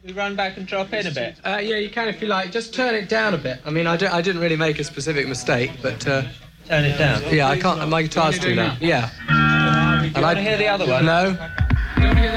We run back and drop in a bit? Yeah, you can if you like. Just turn it down a bit. I mean, I didn't really make a specific mistake, but... Turn it down? Yeah, I can't... My guitar's too loud. Yeah. Do you want to hear the other one? No.